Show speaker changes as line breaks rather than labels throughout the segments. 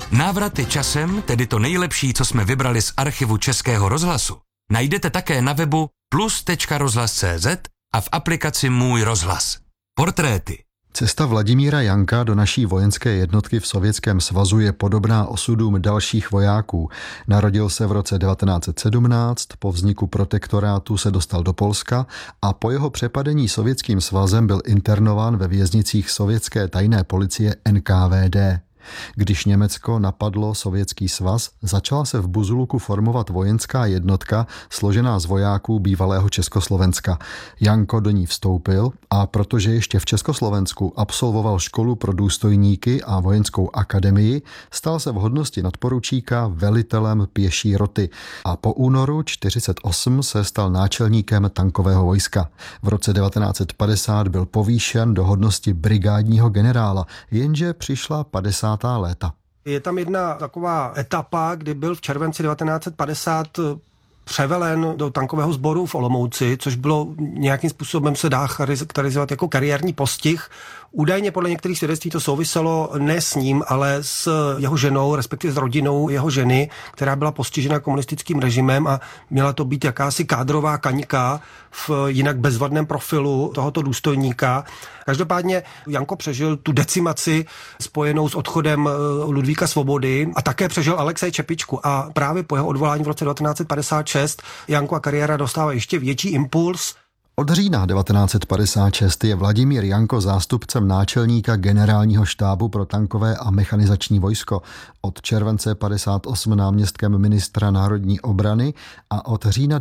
Návraty časem, tedy to nejlepší, co jsme vybrali z archivu Českého rozhlasu, najdete také na webu plus.rozhlas.cz a v aplikaci Můj rozhlas. Portréty.
Cesta Vladimíra Janka do naší vojenské jednotky v Sovětském svazu je podobná osudům dalších vojáků. Narodil se v roce 1917, po vzniku protektorátu se dostal do Polska a po jeho přepadení Sovětským svazem byl internován ve věznicích sovětské tajné policie NKVD. Když Německo napadlo Sovětský svaz, začala se v Buzuluku formovat vojenská jednotka složená z vojáků bývalého Československa. Janko do ní vstoupil a protože ještě v Československu absolvoval školu pro důstojníky a vojenskou akademii, stal se v hodnosti nadporučíka velitelem pěší roty a po únoru 1948 se stal náčelníkem tankového vojska. V roce 1950 byl povýšen do hodnosti brigádního generála, jenže přišla 50. léta.
Je tam jedna taková etapa, kdy byl v červenci 1950 převelen do tankového sboru v Olomouci, což bylo nějakým způsobem se dá charakterizovat jako kariérní postih. Údajně podle některých svědectví to souviselo ne s ním, ale s jeho ženou, respektive s rodinou jeho ženy, která byla postižena komunistickým režimem a měla to být jakási kádrová kaňka v jinak bezvadném profilu tohoto důstojníka. Každopádně Janko přežil tu decimaci spojenou s odchodem Ludvíka Svobody a také přežil Alexeje Čepičku a právě po jeho odvolání v roce 1956 Jankova kariéra dostává ještě větší impuls.
Od října 1956 je Vladimír Janko zástupcem náčelníka generálního štábu pro tankové a mechanizační vojsko, od července 58 náměstkem ministra národní obrany a od října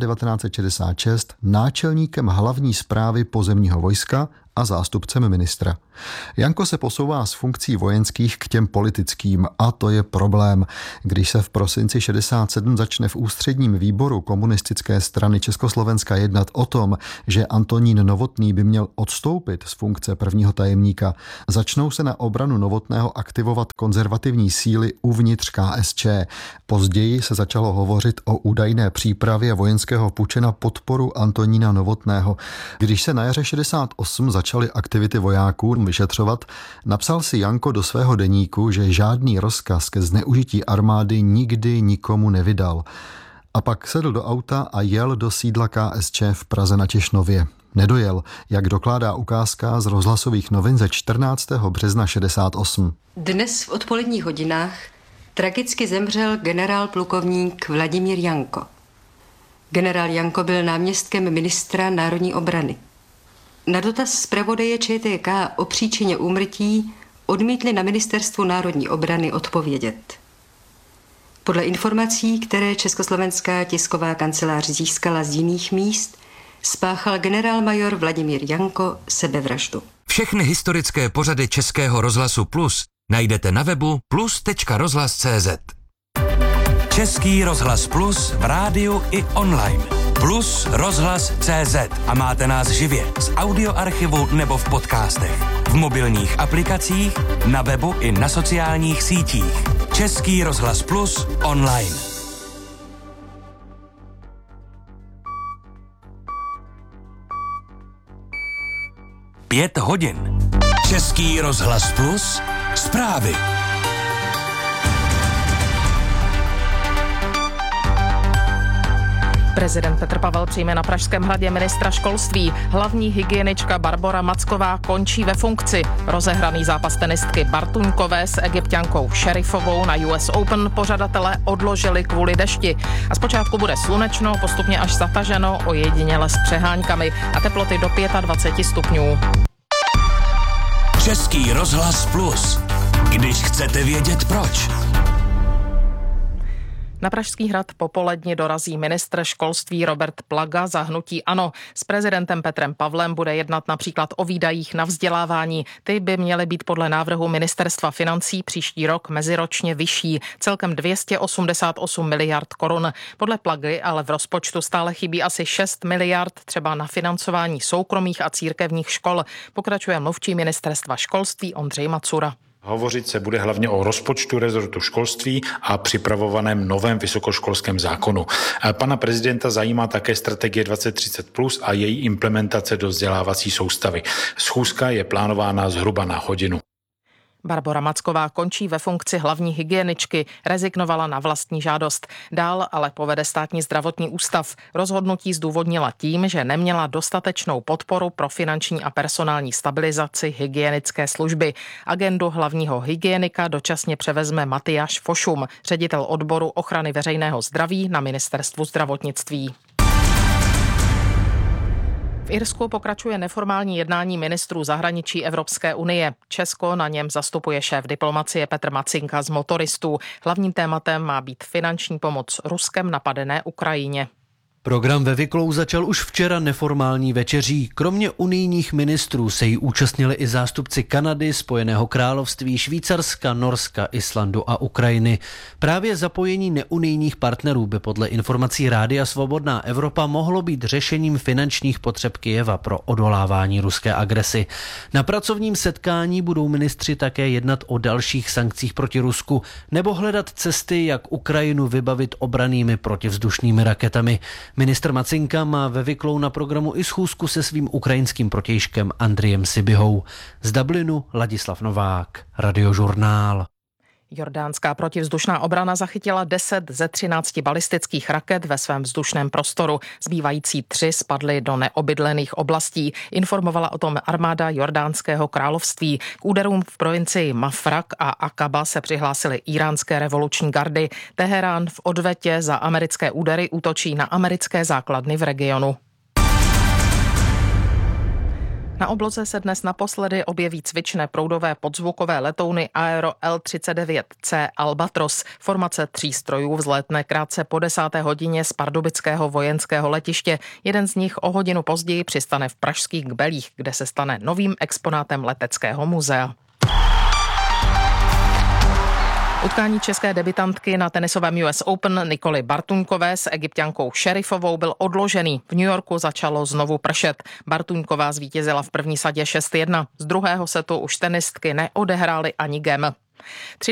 1966 náčelníkem hlavní správy pozemního vojska a zástupcem ministra. Janko se posouvá z funkcí vojenských k těm politickým a to je problém. Když se v prosinci 67 začne v ústředním výboru komunistické strany Československa jednat o tom, že Antonín Novotný by měl odstoupit z funkce prvního tajemníka, začnou se na obranu Novotného aktivovat konzervativní síly uvnitř KSČ. Později se začalo hovořit o údajné přípravě vojenského puče na podporu Antonína Novotného. Když se na jaře 68 začaly aktivity vojáků vyšetřovat, napsal si Janko do svého deníku, že žádný rozkaz ke zneužití armády nikdy nikomu nevydal. A pak sedl do auta a jel do sídla KSČ v Praze na Těšnově. Nedojel, jak dokládá ukázka z rozhlasových novin ze 14. března 68.
Dnes v odpoledních hodinách tragicky zemřel generál plukovník Vladimír Janko. Generál Janko byl náměstkem ministra národní obrany. Na dotaz zpravodaje ČTK o příčině úmrtí odmítli na ministerstvu národní obrany odpovědět. Podle informací, které Československá tisková kancelář získala z jiných míst, spáchal generálmajor Vladimír Janko sebevraždu.
Všechny historické pořady Českého rozhlasu Plus najdete na webu plus.rozhlas.cz. Český rozhlas Plus v rádiu i online. Plus rozhlas.cz a máte nás živě z audioarchivu nebo v podcastech, v mobilních aplikacích, na webu i na sociálních sítích. Český rozhlas Plus online. Pět hodin. Český rozhlas Plus zprávy.
Prezident Petr Pavel přijme na Pražském hradě ministra školství. Hlavní hygienička Barbora Macková končí ve funkci. Rozehraný zápas tenistky Bartuňkové s Egypťankou Šerifovou na US Open pořadatelé odložili kvůli dešti. A zpočátku bude slunečno, postupně až zataženo, ojediněle s přeháňkami a teploty do 25 stupňů.
Český rozhlas Plus. Když chcete vědět proč.
Na Pražský hrad popoledni dorazí ministr školství Robert Plaga za hnutí ANO. S prezidentem Petrem Pavlem bude jednat například o výdajích na vzdělávání. Ty by měly být podle návrhu ministerstva financí příští rok meziročně vyšší, celkem 288 miliard korun. Podle Plagy ale v rozpočtu stále chybí asi 6 miliard třeba na financování soukromých a církevních škol, pokračuje mluvčí ministerstva školství Ondřej Macura.
Hovořit se bude hlavně o rozpočtu rezortu školství a připravovaném novém vysokoškolském zákonu. Pana prezidenta zajímá také strategie 2030+ a její implementace do vzdělávací soustavy. Schůzka je plánována zhruba na hodinu.
Barbora Macková končí ve funkci hlavní hygieničky, rezignovala na vlastní žádost. Dál ale povede Státní zdravotní ústav. Rozhodnutí zdůvodnila tím, že neměla dostatečnou podporu pro finanční a personální stabilizaci hygienické služby. Agendu hlavního hygienika dočasně převezme Matyáš Fošum, ředitel odboru ochrany veřejného zdraví na Ministerstvu zdravotnictví. V Irsku pokračuje neformální jednání ministrů zahraničí Evropské unie. Česko na něm zastupuje šéf diplomacie Petr Macinka z Motoristů. Hlavním tématem má být finanční pomoc Ruskem napadené Ukrajině.
Program ve Wicklow začal už včera neformální večeří. Kromě unijních ministrů se jí účastnili i zástupci Kanady, Spojeného království, Švýcarska, Norska, Islandu a Ukrajiny. Právě zapojení neunijních partnerů by podle informací Rádia Svobodná Evropa mohlo být řešením finančních potřeb Kyjeva pro odolávání ruské agresi. Na pracovním setkání budou ministři také jednat o dalších sankcích proti Rusku nebo hledat cesty, jak Ukrajinu vybavit obrannými protivzdušnými raketami. Ministr Macinka má ve Wicklow na programu i schůzku se svým ukrajinským protějškem Andrijem Sibihou. Z Dublinu Ladislav Novák, Radiožurnál.
Jordánská protivzdušná obrana zachytila 10 ze 13 balistických raket ve svém vzdušném prostoru. Zbývající 3 spadly do neobydlených oblastí. Informovala o tom armáda Jordánského království. K úderům v provincii Mafraq a Akaba se přihlásily íránské revoluční gardy. Teherán v odvetě za americké údery útočí na americké základny v regionu. Na obloze se dnes naposledy objeví cvičné proudové podzvukové letouny Aero L-39C Albatros. Formace 3 strojů vzlétne krátce po 10. hodině z pardubického vojenského letiště. Jeden z nich o hodinu později přistane v pražských Kbelích, kde se stane novým exponátem leteckého muzea. Utkání české debutantky na tenisovém US Open Nikoly Bartuňkové s Egypťankou Šerifovou byl odložený. V New Yorku začalo znovu pršet. Bartuňková zvítězila v první sadě 6-1. Z druhého setu už tenistky neodehrály ani game.